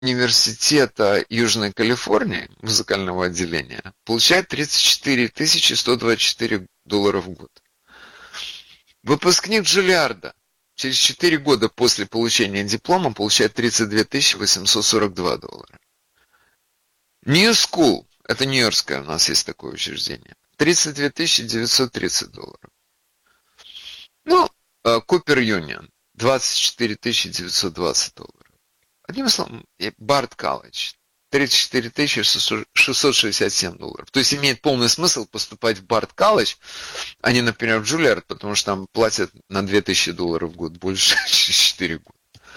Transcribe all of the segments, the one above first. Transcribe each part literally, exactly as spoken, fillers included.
университета Южной Калифорнии, музыкального отделения, получает тридцать четыре тысячи сто двадцать четыре доллара в год. Выпускник Джулиарда через четыре года после получения диплома получает тридцать две тысячи восемьсот сорок два доллара. New School, это нью-йоркское у нас есть такое учреждение, тридцать две тысячи девятьсот тридцать долларов. Ну, Купер Юнион, двадцать четыре тысячи девятьсот двадцать долларов. Одним словом, Барт Колледж, тридцать четыре тысячи шестьсот шестьдесят семь долларов. То есть имеет полный смысл поступать в Барт Колледж, а не, например, в Джулиард, потому что там платят на две тысячи долларов в год больше через четыре года.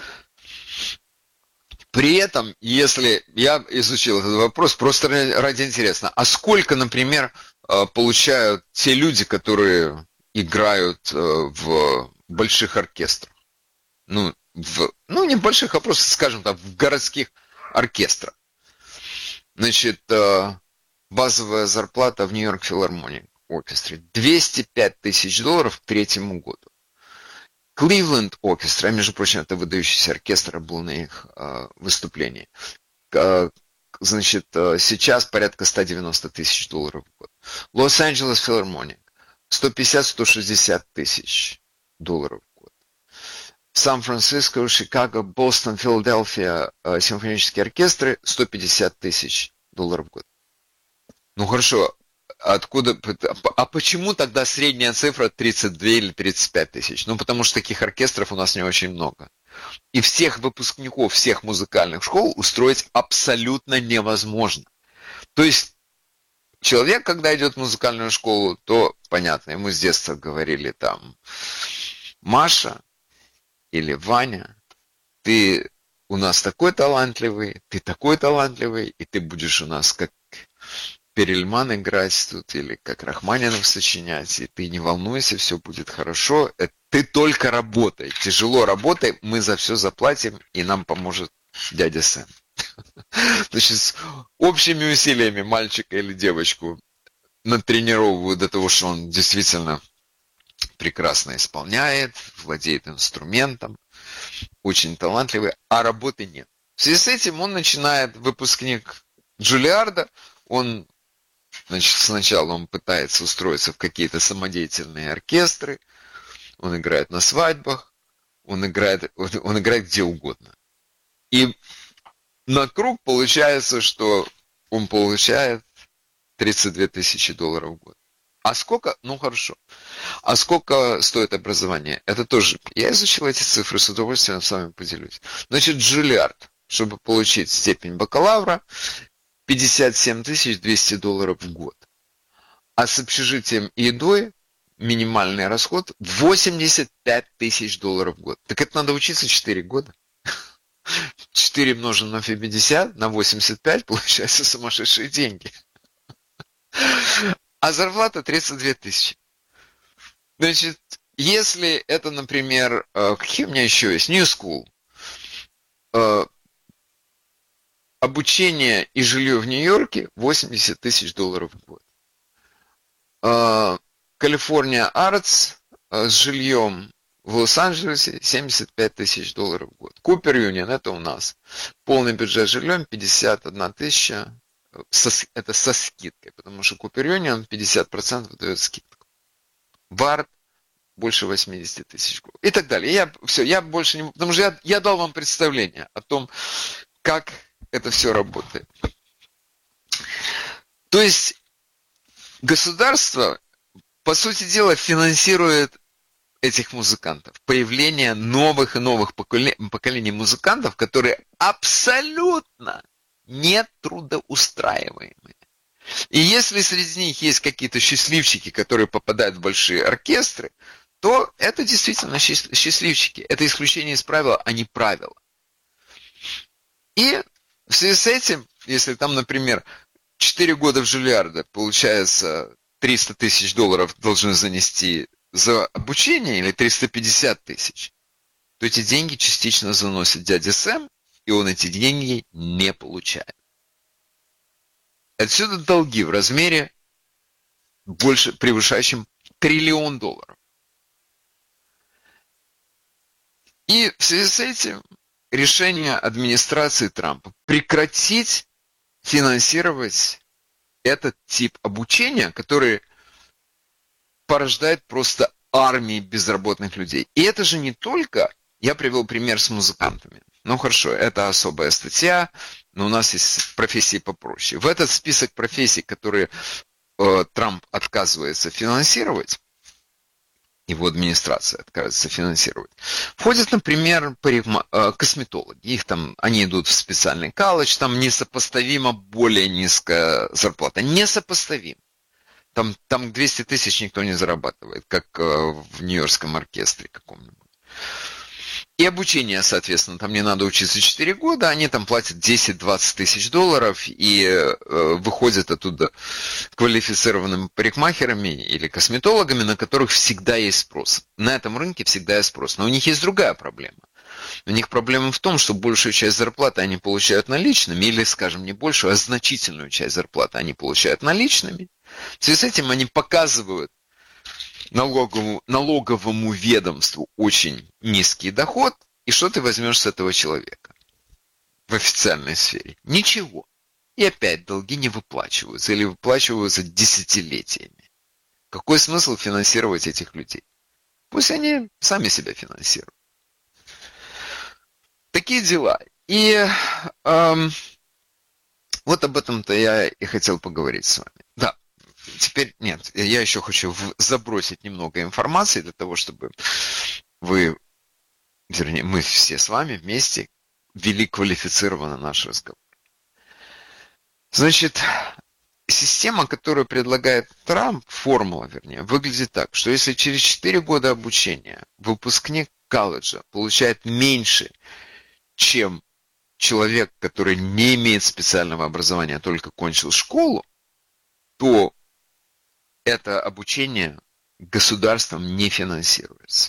При этом, если я изучил этот вопрос, просто ради интересно, а сколько, например, получают те люди, которые играют в больших оркестрах? Ну, в, ну, не в больших, а просто, скажем так, в городских оркестрах. Значит, базовая зарплата в Нью-Йорк Филармоник оркестре двести пять тысяч долларов к третьему году. Кливленд оркестра, между прочим, это выдающийся оркестр, был на их э, выступлении. Э, значит, э, сейчас порядка сто девяносто тысяч долларов в год. Лос-Анджелес Филармоник сто пятьдесят - сто шестьдесят тысяч долларов в год. Сан-Франциско, Чикаго, Бостон, Филадельфия э, симфонические оркестры сто пятьдесят тысяч долларов в год. Ну хорошо. Откуда, а почему тогда средняя цифра тридцать две или тридцать пять тысяч? Ну, потому что таких оркестров у нас не очень много. И всех выпускников всех музыкальных школ устроить абсолютно невозможно. То есть, человек, когда идет в музыкальную школу, то, понятно, ему с детства говорили там, Маша или Ваня, ты у нас такой талантливый, ты такой талантливый, и ты будешь у нас как Перельман играть тут, или как Рахманинов сочинять, и ты не волнуйся, все будет хорошо, ты только работай, тяжело работай, мы за все заплатим, и нам поможет дядя Сэм. Значит, с общими усилиями мальчика или девочку натренировывают до того, что он действительно прекрасно исполняет, владеет инструментом, очень талантливый, а работы нет. В связи с этим он начинает, выпускник Джулиарда, он Значит, сначала он пытается устроиться в какие-то самодеятельные оркестры, он играет на свадьбах, он играет, он играет где угодно. И на круг получается, что он получает тридцать две тысячи долларов в год. А сколько? Ну хорошо. А сколько стоит образование? Это тоже. Я изучил эти цифры, с удовольствием с вами поделюсь. Значит, Джулиард, чтобы получить степень бакалавра, пятьдесят семь тысяч двести долларов в год. А с общежитием и едой минимальный расход восемьдесят пять тысяч долларов в год. Так это надо учиться четыре года. четыре умножить на пятьдесят, на восемьдесят пять, получается сумасшедшие деньги. А зарплата тридцать две тысячи. Значит, если это, например, какие у меня еще есть? New School. Обучение и жилье в Нью-Йорке восемьдесят тысяч долларов в год. Калифорния Артс с жильем в Лос-Анджелесе семьдесят пять тысяч долларов в год. Купер Юнион, это у нас. Полный бюджет жильем пятьдесят одна тысяча. Это со скидкой, потому что Купер Юнион пятьдесят процентов дает скидку. Барт больше восемьдесят тысяч в год. И так далее. Я, все, я больше не... Потому что я, я дал вам представление о том, как это все работает. То есть государство, по сути дела, финансирует этих музыкантов. Появление новых и новых поколений, поколений музыкантов, которые абсолютно не трудоустраиваемые. И если среди них есть какие-то счастливчики, которые попадают в большие оркестры, то это действительно счастливчики. Это исключение из правила, а не правило. И в связи с этим, если там, например, четыре года в Джулиарда, получается, триста тысяч долларов должны занести за обучение, или триста пятьдесят тысяч, то эти деньги частично заносит дядя Сэм, и он эти деньги не получает. Отсюда долги в размере больше, превышающим триллион долларов. И в связи с этим решение администрации Трампа прекратить финансировать этот тип обучения, который порождает просто армии безработных людей. И это же не только, я привел пример с музыкантами. Ну хорошо, это особая статья, но у нас есть профессии попроще. В этот список профессий, которые э, Трамп отказывается финансировать, его администрация отказывается финансировать, входят, например, парикма- э, косметологи. Их там, они идут в специальный колледж, там несопоставимо более низкая зарплата. Несопоставимо. Там, там двести тысяч никто не зарабатывает, как э, в Нью-Йоркском оркестре каком-нибудь. И обучение, соответственно, там не надо учиться четыре года, они там платят десять-двадцать тысяч долларов и э, выходят оттуда квалифицированными парикмахерами или косметологами, на которых всегда есть спрос. На этом рынке всегда есть спрос. Но у них есть другая проблема. У них проблема в том, что большую часть зарплаты они получают наличными, или, скажем, не большую, а значительную часть зарплаты они получают наличными. В связи с этим они показывают налоговому, налоговому ведомству очень низкий доход, и что ты возьмешь с этого человека в официальной сфере? Ничего. И опять долги не выплачиваются или выплачиваются десятилетиями. Какой смысл финансировать этих людей? Пусть они сами себя финансируют. Такие дела. И эм, вот об этом-то я и хотел поговорить с вами. Да. Теперь нет, я еще хочу в, забросить немного информации для того, чтобы вы, вернее, мы все с вами вместе вели квалифицированно наш разговор. Значит, система, которую предлагает Трамп, формула, вернее, выглядит так, что если через четыре года обучения выпускник колледжа получает меньше, чем человек, который не имеет специального образования, а только кончил школу, то это обучение государством не финансируется.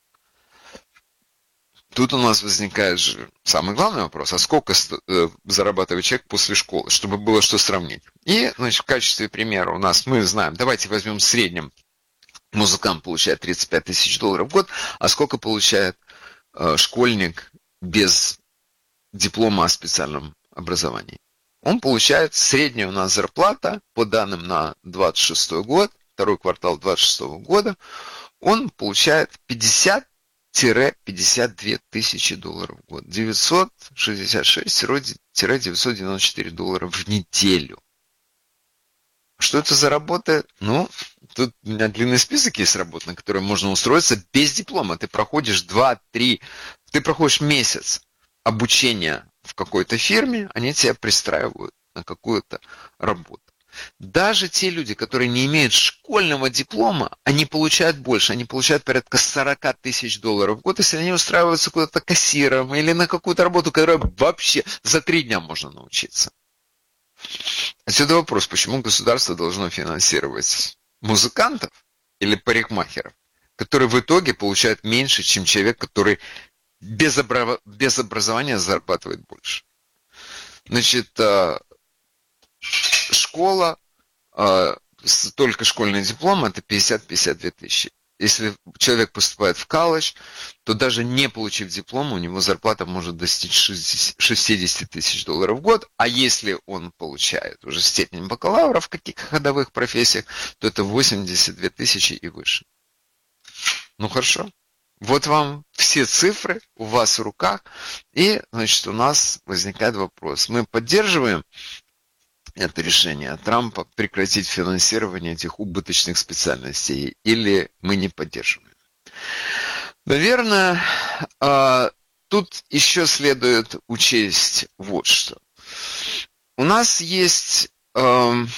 Тут у нас возникает же самый главный вопрос, а сколько зарабатывает человек после школы, чтобы было что сравнить. И, значит, в качестве примера у нас, мы знаем, давайте возьмем в среднем, музыкант получает тридцать пять тысяч долларов в год, а сколько получает э, школьник без диплома о специальном образовании? Он получает, средняя у нас зарплата, по данным на двадцать шестой год, второй квартал двадцать шестого года, он получает пятьдесят-пятьдесят две тысячи долларов в год. девятьсот шестьдесят шесть - девятьсот девяносто четыре доллара в неделю. Что это за работа? Ну, тут у меня длинный список есть работ, на которые можно устроиться без диплома. Ты проходишь два-три, ты проходишь месяц обучения в какой-то фирме, они тебя пристраивают на какую-то работу. Даже те люди, которые не имеют школьного диплома, они получают больше, они получают порядка сорок тысяч долларов в год, если они устраиваются куда-то кассиром или на какую-то работу, которая вообще за три дня можно научиться. Отсюда вопрос, почему государство должно финансировать музыкантов или парикмахеров, которые в итоге получают меньше, чем человек, который без, обра... без образования зарабатывает больше. Значит, школа, только школьный диплом, это пятьдесят - пятьдесят две тысячи. Если человек поступает в колледж, то даже не получив диплом, у него зарплата может достичь шестьдесят тысяч долларов в год, а если он получает уже степень бакалавра в каких-то ходовых профессиях, то это восемьдесят две тысячи и выше. Ну хорошо. Вот вам все цифры у вас в руках, и, значит, у нас возникает вопрос. Мы поддерживаем это решение Трампа прекратить финансирование этих убыточных специальностей, или мы не поддерживаем? Наверное, тут еще следует учесть вот что. У нас есть... Мы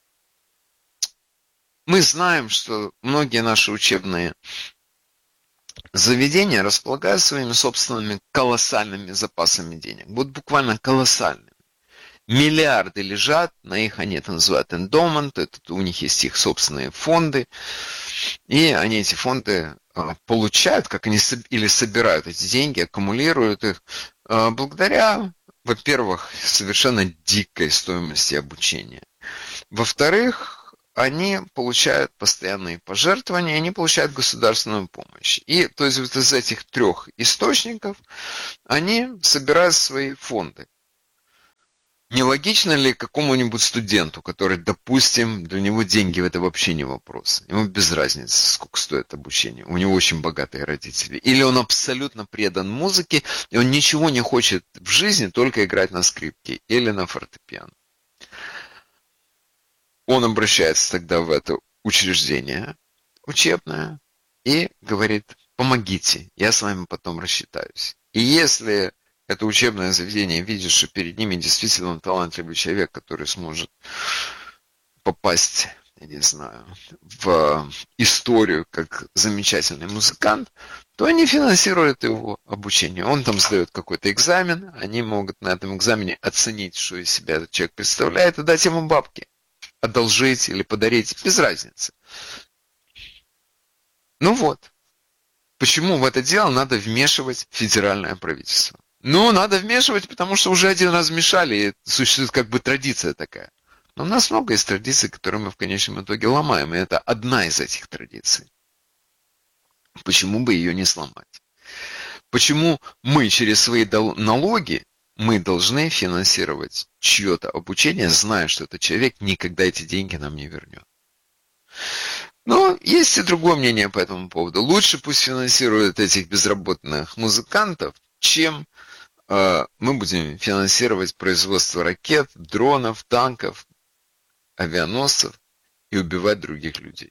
знаем, что многие наши учебные заведения располагают своими собственными колоссальными запасами денег. Вот буквально колоссальными. Миллиарды лежат, на их они это называют endowment, это у них есть их собственные фонды, и они эти фонды а, получают, как они или собирают эти деньги, аккумулируют их, а, благодаря, во-первых, совершенно дикой стоимости обучения. Во-вторых, они получают постоянные пожертвования, они получают государственную помощь. И то есть вот из этих трех источников они собирают свои фонды. Нелогично ли какому-нибудь студенту, который, допустим, для него деньги это вообще не вопрос, ему без разницы, сколько стоит обучение, у него очень богатые родители, или он абсолютно предан музыке, и он ничего не хочет в жизни, только играть на скрипке или на фортепиано. Он обращается тогда в это учреждение учебное и говорит: помогите, я с вами потом рассчитаюсь. И если это учебное заведение видит, что перед ними действительно талантливый человек, который сможет попасть, я не знаю, в историю как замечательный музыкант, то они финансируют его обучение. Он там сдает какой-то экзамен, они могут на этом экзамене оценить, что из себя этот человек представляет, и дать ему бабки. Одолжить или подарить, без разницы. Ну вот. Почему в это дело надо вмешивать федеральное правительство? Ну, надо вмешивать, потому что уже один раз вмешали, и существует как бы традиция такая. Но у нас много есть традиций, которые мы в конечном итоге ломаем, и это одна из этих традиций. Почему бы ее не сломать? Почему мы через свои налоги мы должны финансировать чье-то обучение, зная, что этот человек никогда эти деньги нам не вернет? Но есть и другое мнение по этому поводу. Лучше пусть финансируют этих безработных музыкантов, чем э, мы будем финансировать производство ракет, дронов, танков, авианосцев и убивать других людей.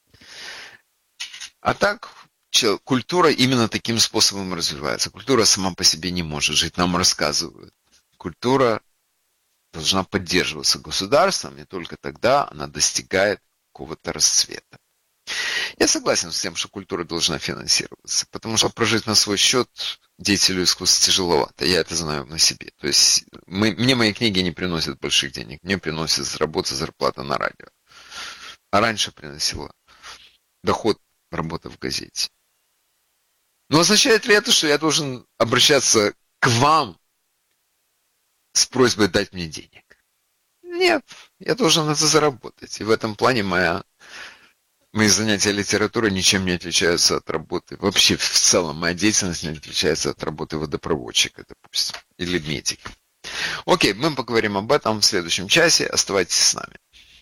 А так, культура именно таким способом развивается. Культура сама по себе не может жить, нам рассказывают. Культура должна поддерживаться государством, и только тогда она достигает какого-то расцвета. Я согласен с тем, что культура должна финансироваться, потому что прожить на свой счет деятелю искусства тяжеловато. Я это знаю на себе. То есть мы, мне мои книги не приносят больших денег, мне приносит работа, зарплата на радио. А раньше приносила доход работа в газете. Но означает ли это, что я должен обращаться к вам с просьбой дать мне денег? Нет, я должен это заработать. И в этом плане моя, мои занятия литературой ничем не отличаются от работы. Вообще, в целом, моя деятельность не отличается от работы водопроводчика, допустим, или медика. Окей, мы поговорим об этом в следующем часе. Оставайтесь с нами.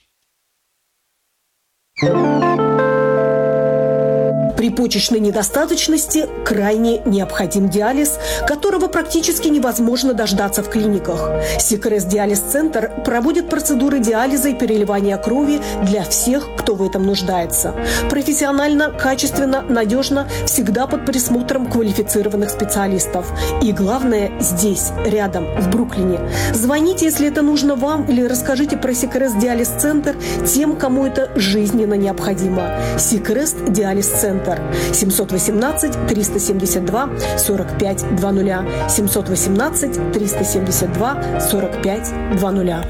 При почечной недостаточности крайне необходим диализ, которого практически невозможно дождаться в клиниках. Сикрес Диализ-центр проводит процедуры диализа и переливания крови для всех, кто в этом нуждается. Профессионально, качественно, надежно, всегда под присмотром квалифицированных специалистов. И главное, здесь, рядом, в Бруклине. Звоните, если это нужно вам, или расскажите про Сикрес Диализ-центр тем, кому это жизненно необходимо. Сикрес Диализ-центр. семьсот восемнадцать триста семьдесят два сорок пять двадцать. семьсот восемнадцать триста семьдесят два сорок пять двадцать.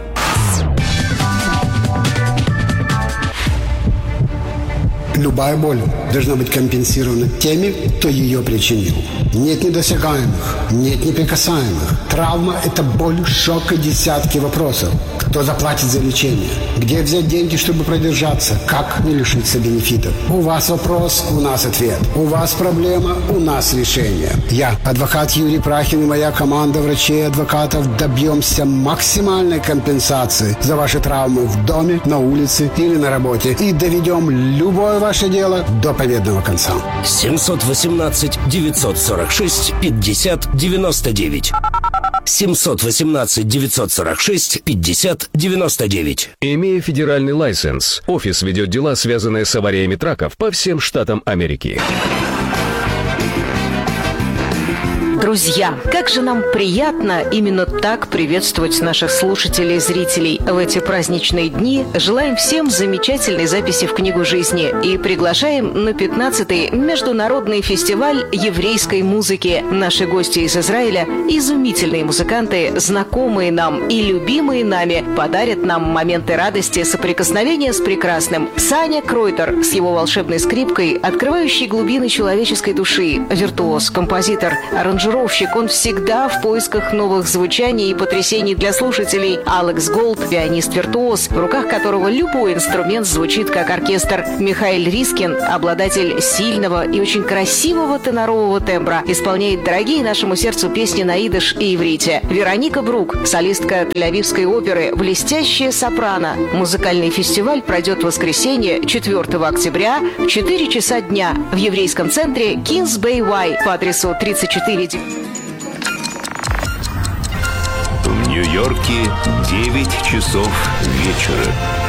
Любая боль должна быть компенсирована теми, кто ее причинил. Нет недосягаемых, нет неприкасаемых. Травма – это боль, шок и десятки вопросов. Кто заплатит за лечение? Где взять деньги, чтобы продержаться? Как не лишиться бенефитов? У вас вопрос, у нас ответ. У вас проблема, у нас решение. Я, адвокат Юрий Прахин, и моя команда врачей и адвокатов добьемся максимальной компенсации за ваши травмы в доме, на улице или на работе. И доведем любое ваше дело до победного конца. семьсот восемнадцать девятьсот сорок шесть пятьдесят девяносто девять. семьсот восемнадцать девятьсот сорок шесть пятьдесят девяносто девять. Имея федеральный лайсенс, офис ведет дела, связанные с авариями траков по всем штатам Америки. Друзья, как же нам приятно именно так приветствовать наших слушателей и зрителей в эти праздничные дни. Желаем всем замечательной записи в книгу жизни и приглашаем на пятнадцатый международный фестиваль еврейской музыки. Наши гости из Израиля, изумительные музыканты, знакомые нам и любимые нами, подарят нам моменты радости, соприкосновения с прекрасным. Саня Кройтер с его волшебной скрипкой, открывающей глубины человеческой души, виртуоз, композитор, аранжировщик, аранжировщик. Он всегда в поисках новых звучаний и потрясений для слушателей. Алекс Голд – пианист-виртуоз, в руках которого любой инструмент звучит как оркестр. Михаил Рискин – обладатель сильного и очень красивого тенорового тембра, исполняет дорогие нашему сердцу песни на идиш и иврите. Вероника Брук – солистка Тель-Авивской оперы, блестящая сопрано. Музыкальный фестиваль пройдет в воскресенье, четвёртого октября, в четыре часа дня в еврейском центре Kings Bay Y по адресу тридцать четыре. В Нью-Йорке девять часов вечера.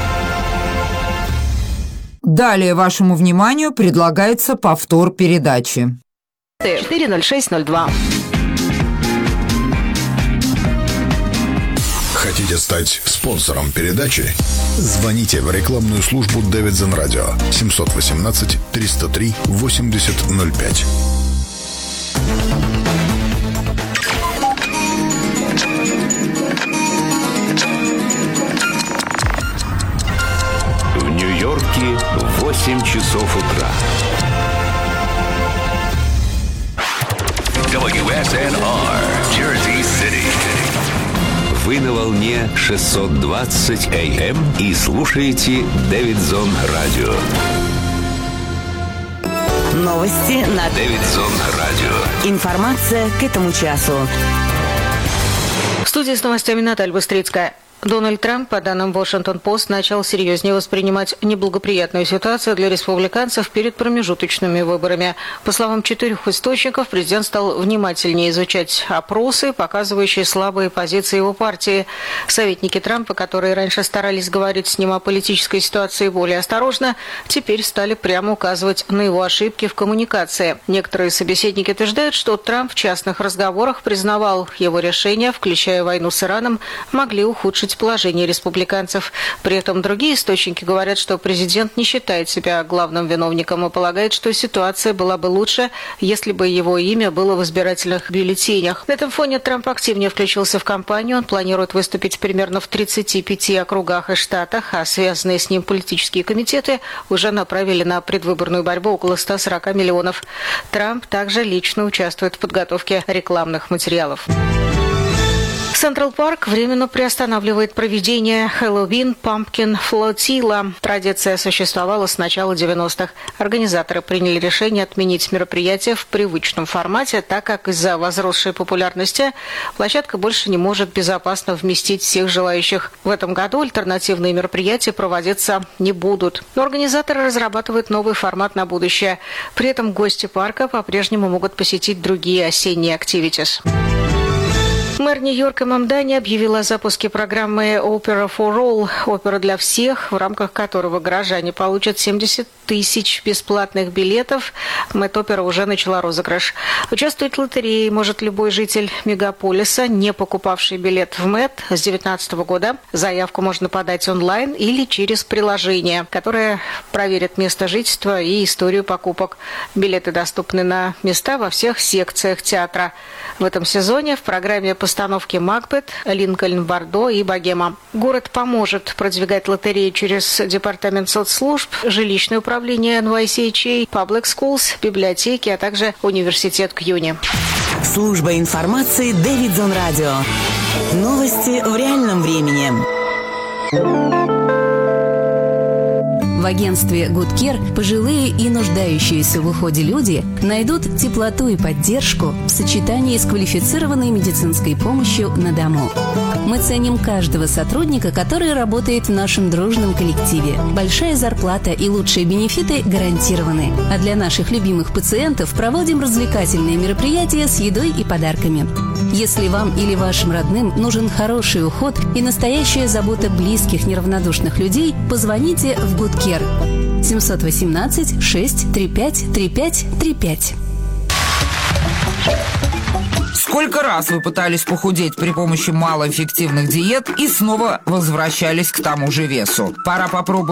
Далее вашему вниманию предлагается повтор передачи. четыре ноль шесть ноль два. Хотите стать спонсором передачи? Звоните в рекламную службу Davidson Radio семьсот восемнадцать триста три восемьдесят ноль пять. В Нью-Йорке восемь часов утра. дабл ю эс эн ар, Jersey City. Вы на волне шестьсот двадцать эй эм и слушаете Davidson Radio. Новости на Davidson Radio. Информация к этому часу. В студии с новостями Наталья Быстрицкая. Дональд Трамп, по данным Washington-Post, начал серьезнее воспринимать неблагоприятную ситуацию для республиканцев перед промежуточными выборами. По словам четырех источников, президент стал внимательнее изучать опросы, показывающие слабые позиции его партии. Советники Трампа, которые раньше старались говорить с ним о политической ситуации более осторожно, теперь стали прямо указывать на его ошибки в коммуникации. Некоторые собеседники утверждают, что Трамп в частных разговорах признавал его решения, включая войну с Ираном, могли ухудшить положение республиканцев. При этом другие источники говорят, что президент не считает себя главным виновником и полагает, что ситуация была бы лучше, если бы его имя было в избирательных бюллетенях. На этом фоне Трамп активнее включился в кампанию. Он планирует выступить примерно в тридцати пяти округах и штатах, а связанные с ним политические комитеты уже направили на предвыборную борьбу около ста сорока миллионов. Трамп также лично участвует в подготовке рекламных материалов. Централ Парк временно приостанавливает проведение Хэллоуин Pumpkin Flotilla. Традиция существовала с начала девяностых. Организаторы приняли решение отменить мероприятие в привычном формате, так как из-за возросшей популярности площадка больше не может безопасно вместить всех желающих. В этом году альтернативные мероприятия проводиться не будут. Но организаторы разрабатывают новый формат на будущее. При этом гости парка по-прежнему могут посетить другие осенние активитис. Мэр Нью-Йорка Мамдани объявила о запуске программы «Opera for All» – «Опера для всех», в рамках которого горожане получат семьдесят тысяч бесплатных билетов. Мэт-опера уже начала розыгрыш. Участвовать в лотерее может любой житель мегаполиса, не покупавший билет в Мэт с две тысячи девятнадцатого года. Заявку можно подать онлайн или через приложение, которое проверит место жительства и историю покупок. Билеты доступны на места во всех секциях театра. В этом сезоне в программе постановки «Макбет», «Линкольн», «Бордо» и «Богема». Город поможет продвигать лотереи через Департамент соцслужб, жилищное управление эн вай си эйч эй, Public Schools, библиотеки, а также университет Кьюни. Служба информации Davidson Radio. Новости в реальном времени. В агентстве Good Care пожилые и нуждающиеся в уходе люди найдут теплоту и поддержку в сочетании с квалифицированной медицинской помощью на дому. Мы ценим каждого сотрудника, который работает в нашем дружном коллективе. Большая зарплата и лучшие бенефиты гарантированы. А для наших любимых пациентов проводим развлекательные мероприятия с едой и подарками. Если вам или вашим родным нужен хороший уход и настоящая забота близких неравнодушных людей, позвоните в Good Care. семьсот восемнадцать шесть тридцать пять тридцать пять тридцать пять. Сколько раз вы пытались похудеть при помощи малоэффективных диет и снова возвращались к тому же весу? Пора попробовать